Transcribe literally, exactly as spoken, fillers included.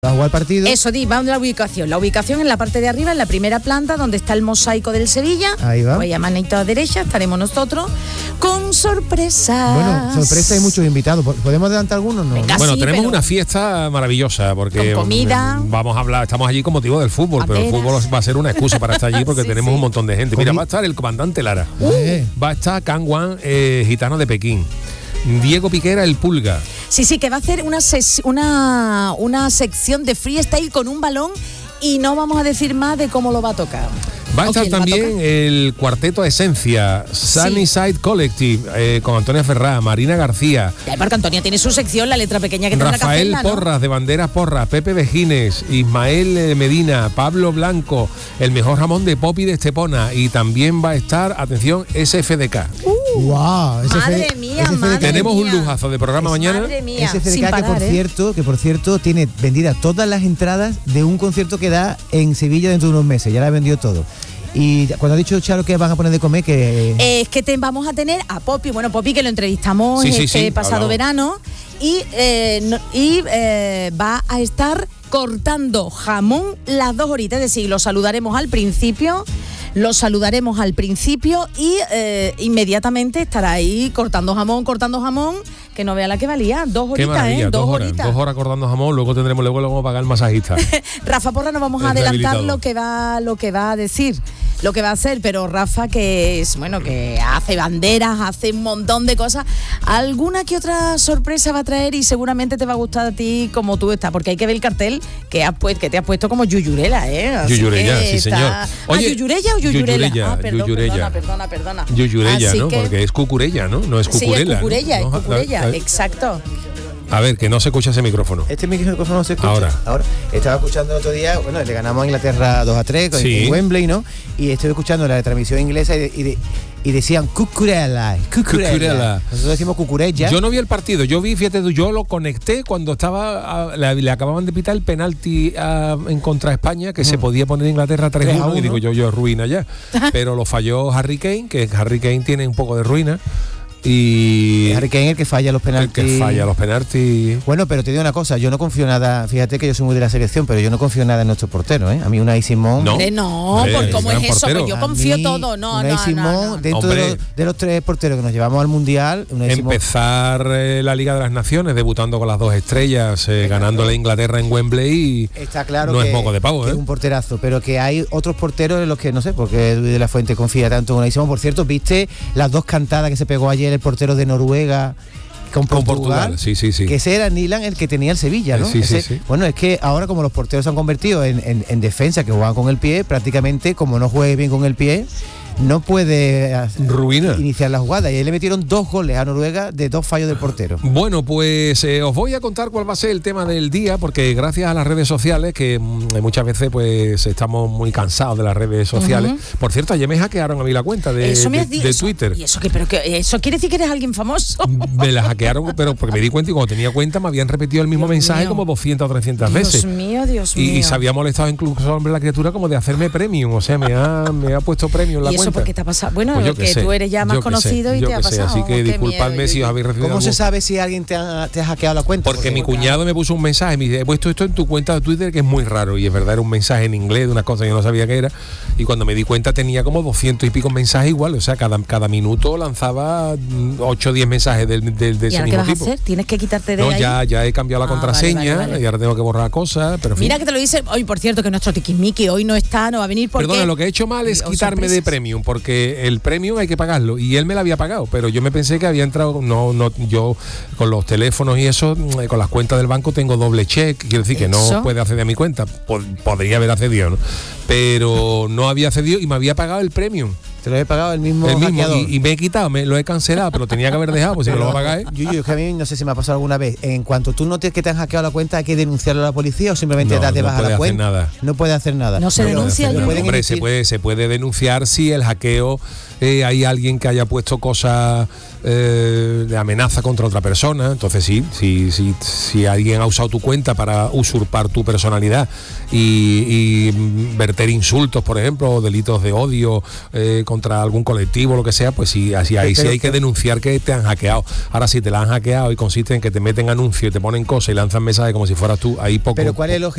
Va a jugar el partido. Eso, di, va a la ubicación. La ubicación en la parte de arriba, en la primera planta, donde está el mosaico del Sevilla. Ahí va. Pues a manita derecha estaremos nosotros con sorpresas. Bueno, sorpresa, hay muchos invitados. ¿Podemos adelantar algunos? No. Venga, Bueno, sí, tenemos pero una fiesta maravillosa porque con comida. vamos a hablar, estamos allí con motivo del fútbol, A pero el veras. fútbol va a ser una excusa para estar allí porque Sí, tenemos sí. un montón de gente. Mira, va a estar el comandante Lara, Eh. va a estar Can Wan, eh, gitano de Pekín, Diego Piquera, el Pulga. Sí, sí, que va a hacer una, ses- una, una sección de freestyle con un balón y no vamos a decir más de cómo lo va a tocar. Va a ¿O estar quién lo va a también tocar? el cuarteto Esencia, Sunnyside Collective, eh, con Antonia Ferrá, Marina García, Ya, Marco Antonio tiene su sección, la letra pequeña que tendrá que Rafael hacerla, ¿no? Porras de Banderas Porras, Pepe Vejines, Ismael eh, Medina, Pablo Blanco, el mejor jamón de Popi de Estepona, y también va a estar, atención, S F D K. Wow, ese Madre F- mía, ese F D K madre Tenemos un mía. lujazo de programa mañana. Madre mía, Ese F D sin K que parar, por ¿eh? cierto, que por cierto tiene vendidas todas las entradas de un concierto que da en Sevilla dentro de unos meses. Ya la ha vendido todo. Y cuando ha dicho Charo que van a poner de comer, que Eh, es que te, vamos a tener a Popi, bueno, Popi que lo entrevistamos Sí, sí, este sí, pasado hablamos. verano y, eh, no- y eh, va a estar cortando jamón las dos horitas, es decir, lo saludaremos al principio, lo saludaremos al principio y eh, inmediatamente estará ahí cortando jamón, cortando jamón, que no vea la que valía, dos Qué horitas, maravilla, ¿eh? dos, horas, horitas. dos horas cortando jamón, luego tendremos, luego le vamos a pagar el masajista. Rafa Porra, nos vamos a El adelantar rehabilitador. lo que va lo que va a decir, lo que va a hacer, pero Rafa, que es bueno, que hace banderas, hace un montón de cosas, alguna que otra sorpresa va a traer y seguramente te va a gustar a ti como tú estás, porque hay que ver el cartel que has puesto, que te has puesto como Yuyurela, ¿eh? Así Yuyurella, que sí, está- señor. ¿Ah, Oye, Yuyurella o Yuyurela? Yuyurella, ah, perdón, Yuyurella. perdona, perdona, perdona. Yuyurella, Así ¿no? que- Porque es cucurella, ¿no? No es Sí, cucurela. es cucurella, ¿no? es No, cucurella, a ver, exacto. A ver, que no se escucha ese micrófono. este micrófono no se escucha. Ahora. Ahora. Estaba escuchando el otro día, bueno, le ganamos a Inglaterra dos a tres con Sí. en Wembley, ¿no? Y estoy escuchando la transmisión inglesa y, de- y, de- y decían cucurella, cucurella. Cucurella. Nosotros decimos cucurella. Yo no vi el partido, yo vi, fíjate tú, yo lo conecté cuando estaba, a- le, le acababan de pitar el penalti a- en contra España, que se podía poner Inglaterra tres a tres a uno, y uno. digo yo, yo ruina ya. Pero lo falló Harry Kane, que Harry Kane tiene un poco de ruina, y Harry Kane el que falla los el penaltis. que falla los penaltis. Bueno, pero te digo una cosa, yo no confío nada, fíjate que yo soy muy de la selección, pero yo no confío nada en nuestro portero, ¿eh? A mí Unai Simón... No. Hombre, no, Hombre, por es cómo gran es eso, portero. pues yo A confío mí, todo, no, Unai no, Simón, no, no. dentro de Hombre. los, de los tres porteros que nos llevamos al Mundial, Unai Simón... Empezar eh, la Liga de las Naciones debutando con las dos estrellas, eh, ganándole a Inglaterra en Wembley, y Está claro no que, es moco de pavo, que ¿eh? es un porterazo, pero que hay otros porteros en los que no sé, porque Luis de la Fuente confía tanto en Unai Simón. Por cierto, ¿viste las dos cantadas que se pegó ayer el portero de Noruega con Con Portugal? Portugal, sí, sí, sí. Que ese era Nilan el que tenía el Sevilla, ¿no? Sí, sí, Ese- sí. Bueno, es que ahora como los porteros se han convertido en, en- en defensa, que juegan con el pie, prácticamente como no juegue bien con el pie, no puede hacer- Ruina. iniciar la jugada. Y ahí le metieron dos goles a Noruega de dos fallos del portero. Bueno, pues eh, os voy a contar cuál va a ser el tema del día, porque gracias a las redes sociales, que mm, muchas veces pues estamos muy cansados de las redes sociales. Por cierto, ayer me hackearon a mí la cuenta de, Eso me de- has dicho. de eso- Twitter. ¿Y eso qué? Pero que, ¿eso quiere decir que eres alguien famoso? Me la hackearon, pero porque me di cuenta y cuando tenía cuenta me habían repetido el mismo Dios mensaje mío. como doscientas o trescientas Dios veces. mío, Dios Y, mío. y se había molestado incluso hombre la criatura como de hacerme premium, o sea, me ha, me ha puesto premium en la ¿Y eso cuenta. por qué te ha pasado? Bueno, Pues yo qué que sé, tú eres ya más yo qué sé, conocido y yo te ha qué sé, pasado. así que Qué disculpadme miedo, si yo- os habéis recibido ¿Cómo se algún- sabe si alguien te ha, te ha hackeado la cuenta? Porque mi cuñado me puso un mensaje, me dice, he puesto esto en tu cuenta de Twitter, que es muy raro, y es verdad, era un mensaje en inglés de una cosa que yo no sabía qué era, y cuando me di cuenta tenía como doscientos y pico mensajes igual, o sea, cada, cada minuto lanzaba ocho o diez mensajes del, del- de ¿Y ese ahora qué mismo vas a tipo. hacer? ¿Tienes que quitarte de No, ahí? ya, ya he cambiado la Ah, contraseña, vale, vale, vale. y ahora tengo que borrar cosas, pero en fin. Mira que te lo dice hoy, por cierto, que nuestro tiquismiqui hoy no está, no va a venir porque... Perdona, lo que he hecho mal es o quitarme de sorpresas. premium, porque el premium hay que pagarlo y él me lo había pagado, pero yo me pensé que había entrado, no, no, yo con los teléfonos y eso, mm, con las cuentas del banco tengo doble check, quiero decir que Eso. no puede acceder a mi cuenta, Pod- podría haber accedido, ¿no? Pero no había accedido y me había pagado el premium, Te lo he pagado el mismo, el mismo, hackeador. y, y me he quitado, me lo he cancelado, pero tenía que haber dejado, pues si me lo va a pagar, ¿eh? Yo, yo, es que a mí no sé si me ha pasado alguna vez. En cuanto tú notes que te han hackeado la cuenta, ¿hay que denunciarlo a la policía o simplemente No, das de no baja puede la hacer cuenta? nada. No puede hacer nada. No se Pero denuncia, le Yuyu. pueden Hombre, se emitir- puede, se puede denunciar si el hackeo eh, hay alguien que haya puesto cosas eh, de amenaza contra otra persona. Entonces sí, sí, sí, si alguien ha usado tu cuenta para usurpar tu personalidad y, y verter insultos, por ejemplo, o delitos de odio eh, contra algún colectivo, lo que sea, pues sí, así ahí sí hay que denunciar que te han hackeado. Ahora, si te la han hackeado y consiste en que te meten anuncios y te ponen cosas y lanzan mensajes como si fueras tú, ahí poco. Pero ¿cuál es el objetivo?